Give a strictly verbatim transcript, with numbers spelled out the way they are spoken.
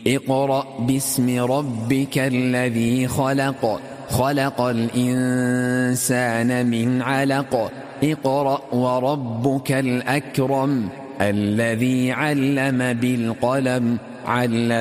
اقرأ باسم ربك الذي خلق خلق الإنسان من علق اقرأ وربك الأكرم الذي علم بالقلم علم